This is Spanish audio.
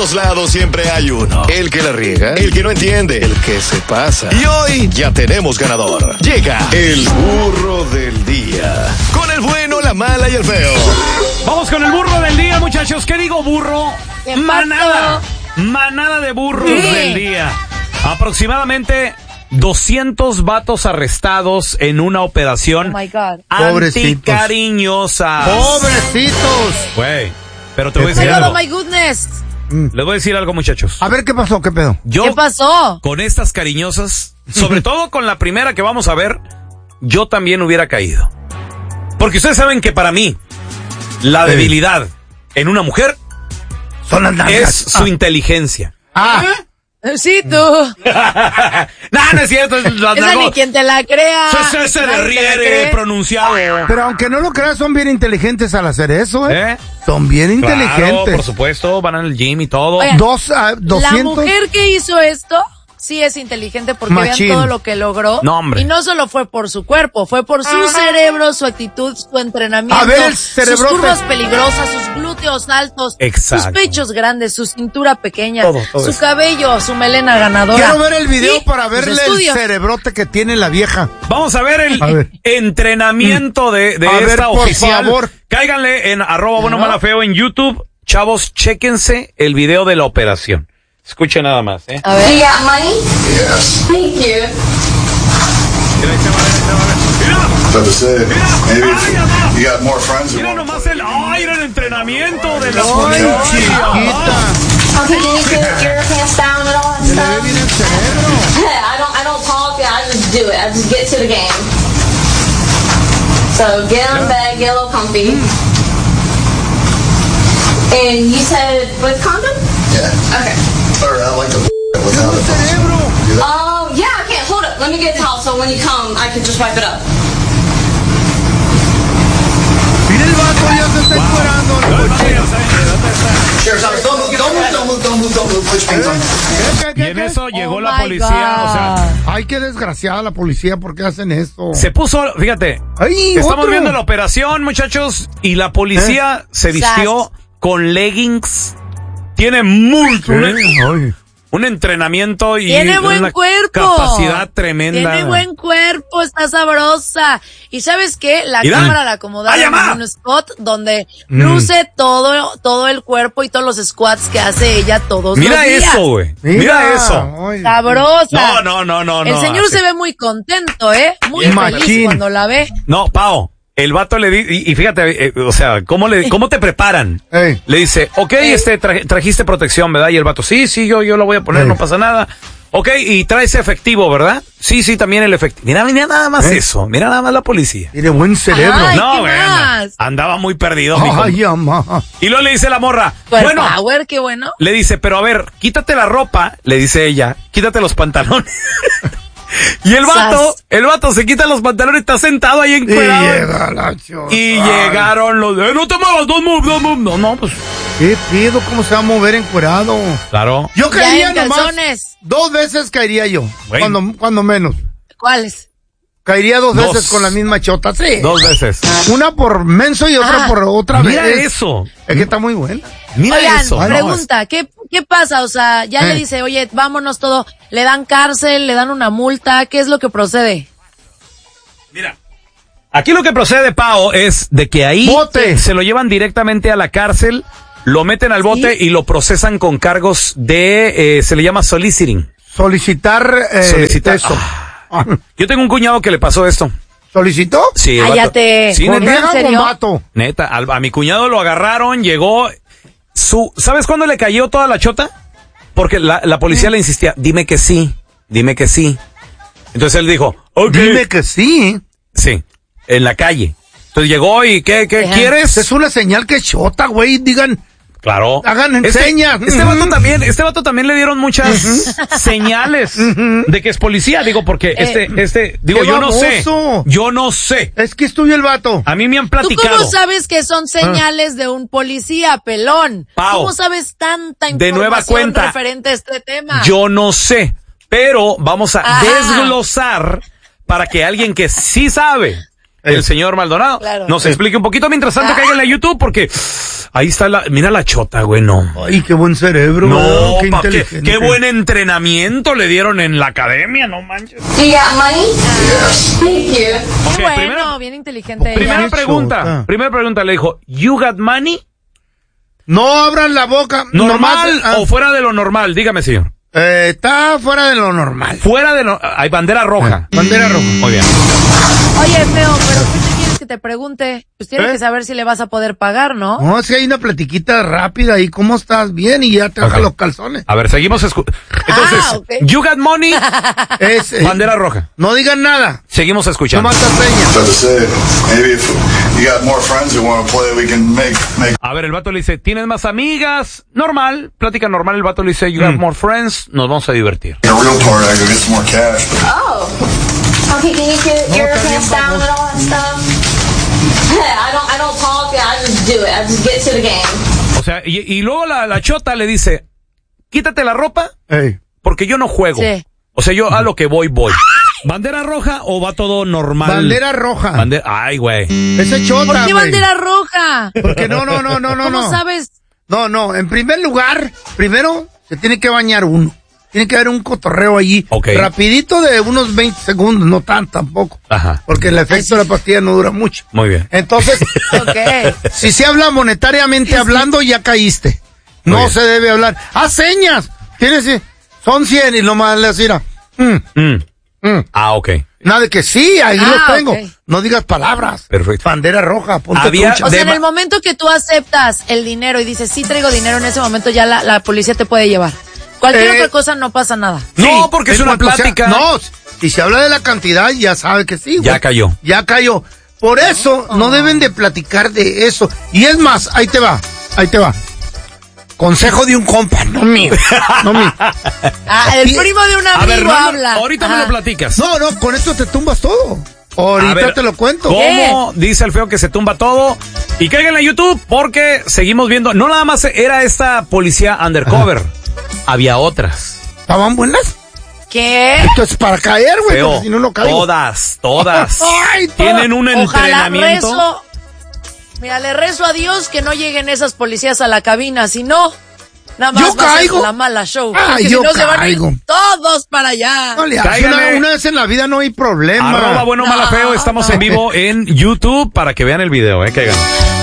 todos lados siempre hay uno. El que la riega, el que no entiende, el que se pasa. Y hoy ya tenemos ganador. Llega el burro del día. Con el bueno, la mala y el feo. Vamos con el burro del día, muchachos. ¿Qué digo burro? Manada de burros del día. Aproximadamente 200 vatos arrestados en una operación anticariñosa. Pobrecitos. Güey, pero te voy a decir algo. Oh my goodness. Les voy a decir algo, muchachos. A ver, ¿qué pasó? ¿Qué pedo? ¿Qué pasó? Con estas cariñosas, sobre todo con la primera que vamos a ver, yo también hubiera caído. Porque ustedes saben que para mí, la debilidad en una mujer son las nalgas. Es su inteligencia. Sí, tú. No es cierto. Esa ni quien te la crea. Se derriere pronunciado. Pero aunque no lo creas, son bien inteligentes al hacer eso, ¿eh? Son bien inteligentes. Claro, por supuesto, van al gym y todo. Oigan, 200. La mujer que hizo esto sí es inteligente porque Machín. vean todo lo que logró. No, hombre. Y no solo fue por su cuerpo, fue por su cerebro, su actitud, su entrenamiento. A ver, el cerebrote. Sus curvas peligrosas, sus glúteos altos. Exacto. Sus pechos grandes, su cintura pequeña. Todo su eso. cabello, su melena ganadora. Quiero ver el video Sí, para verle el cerebrote que tiene la vieja. Vamos a ver el entrenamiento de A ver, esta por oficial. favor. Cáiganle en @buenomalafeo en YouTube. Chavos, chéquense el video de la operación. Escuchen nada más, ¿eh? A ver. You got money? Yes. Thank you. But to say, maybe if you got more friends who Mira want to nomás play. el entrenamiento de la Ay, chiquita. Okay, can you put your pants down and all that Se le ve stuff? bien el cerebro. I don't talk, I just do it. I just get to the game. So get on bed, get a little comfy. And you said with condom? Yeah. Okay. Or I like to without it. Cerebro. Do that. Oh, yeah, I can't. Hold up. Let me get a towel so when you come, I can just wipe it up. Mira el vato, ya se está encuerando. Sheriff's office, don't move, put your pants on. Y en eso llegó la my policía, God. o sea, Ay, qué desgraciada la policía, ¿por qué hacen esto? se puso, fíjate, Ay, estamos otro. viendo la operación, muchachos, y la policía se vistió con leggings. Tiene un entrenamiento y Tiene buen una cuerpo. capacidad tremenda. Tiene buen cuerpo, está sabrosa. ¿Y sabes qué? La Mira. cámara la acomodaron en un spot donde luce todo el cuerpo y todos los squats que hace ella todos Mira los días. eso, güey. Mira eso. Ay, Sabrosa. No. El señor se ve muy contento, muy Bien feliz machín. cuando la ve. No, Pao, el vato le dice, y fíjate, o sea, ¿cómo te preparan? Ey. Le dice, ok, trajiste protección, ¿verdad? Y el vato, sí, yo lo voy a poner, Ey. no pasa nada. Ok, y traes efectivo, ¿verdad? Sí, también el efectivo. Mira nada más eso, mira nada más la policía. Tiene buen cerebro. Ay, No, ¿qué güey, más? andaba muy perdido, mijo. Ay, amá. Y luego le dice la morra, Pues bueno, power, qué bueno. le dice, pero a ver, quítate la ropa, le dice ella, quítate los pantalones. Y el vato se quita los pantalones, está sentado ahí Y encuerado. llega la chota. Y llegaron los, no te muevas, don't move. No, pues, ¿Qué pido? ¿Cómo se va a mover encuerado? claro. Yo Ya caería en nomás. calzones. 2 veces caería yo. Güey. Cuando menos. ¿Cuáles? Caería dos Dos. veces con la misma chota, sí. 2 veces. Una por menso y otra por otra Mira vez. eso. Es que está muy buena. Mira Oigan, eso. pregunta, ¿qué pasa? O sea, ya le dice, oye, vámonos todo. ¿Le dan cárcel? ¿Le dan una multa? ¿Qué es lo que procede? Mira. Aquí lo que procede, Pao, es de que ahí Bote. se lo llevan directamente a la cárcel, lo meten al bote y lo procesan con cargos de, se le llama soliciting. Solicitar. Eso. Yo tengo un cuñado que le pasó esto. ¿Solicitó? Sí, el vato. Cállate. Sí, ¿Con neta. vieja o con serio? vato? Neta, a mi cuñado lo agarraron, llegó, ¿sabes cuándo le cayó toda la chota? Porque la policía le insistía, dime que sí. Entonces él dijo, ok. Dime que sí. Sí, en la calle. Entonces llegó y, ¿qué quieres? Es una señal que chota, güey. Digan, Claro. hagan señas. Este vato también le dieron muchas señales de que es policía. Digo, porque Qué yo no sé. Es que es tuyo el vato. A mí me han ¿Tú platicado. cómo sabes que son señales de un policía, pelón? Pao, ¿Cómo sabes tanta información de nueva cuenta, referente a este tema? Yo no sé, pero vamos a desglosar para que alguien que sí sabe el señor Maldonado nos explique un poquito. Mientras tanto, cáiganle a YouTube porque ahí está mira la chota, güey, no. Ay, qué buen cerebro. No, qué inteligente. Qué buen entrenamiento le dieron en la academia, no manches. Do you got money? Yes. Thank you. Okay, bueno, bien inteligente. Primera pregunta, le dijo, ¿you got money? No abran la boca. ¿Normal o fuera de lo normal? Dígame, señor. Está fuera de lo normal. Hay bandera roja. Bandera roja. Muy bien. Oye, feo, pero ¿qué te quieres que te pregunte? Pues tienes que saber si le vas a poder pagar, ¿no? No, es que hay una platiquita rápida ahí. ¿Cómo estás? Bien, y ya te baja los calzones. A ver, seguimos Entonces, you got money. Bandera roja. No digan nada. Seguimos escuchando. No matas señas. A ver, el vato le dice, ¿tienes más amigas? Normal, plática normal. El vato le dice, you have more friends. Nos vamos a divertir. Oh. Okay, can you get your pants down and all that stuff? I don't talk, I just do it. I just get to the game. O sea, y luego la chota le dice, quítate la ropa, porque yo no juego. Sí. O sea, yo a lo que voy. ¿Bandera roja o va todo normal? Bandera roja. Ay, güey. Ese chota, ¿por qué bandera roja? Porque no. ¿Cómo sabes? No, en primer lugar, primero se tiene que bañar uno. Tiene que haber un cotorreo allí. Rapidito de unos 20 segundos, no tampoco. Ajá. Porque el efecto de la pastilla no dura mucho. Muy bien. Entonces, si se habla monetariamente hablando, ya caíste. No se debe hablar. ¡Haz señas! Son 100 y nomás le dirá. Ok. Nada de que sí, ahí lo tengo. Okay. No digas palabras. Perfecto. Bandera roja, ponte trucha. O sea, en el momento que tú aceptas el dinero y dices, sí traigo dinero, en ese momento ya la policía te puede llevar. Cualquier otra cosa no pasa nada. No, porque es una plática. No, si se habla de la cantidad, ya sabe que sí. Ya cayó. Ya cayó. Por eso no deben de platicar de eso. Y es más, ahí te va. Consejo de un compa, no mío. El primo de un amigo habla. Ahorita me lo platicas. No, con esto te tumbas todo. Ahorita te lo cuento. ¿Cómo dice el feo que se tumba todo? Y caigan en YouTube porque seguimos viendo. No nada más era esta policía undercover. Había otras. ¿Estaban buenas? ¿Qué? Esto es para caer, güey, porque si no, no caigo. Todas. Tienen un entrenamiento. Mira, le rezo a Dios que no lleguen esas policías a la cabina, si no, nada más yo caigo. La mala show. Yo si no caigo. Se van a ir todos para allá. No le hace una vez en la vida no hay problema. @bueno mala feo, estamos en vivo en YouTube para que vean el video, caigan.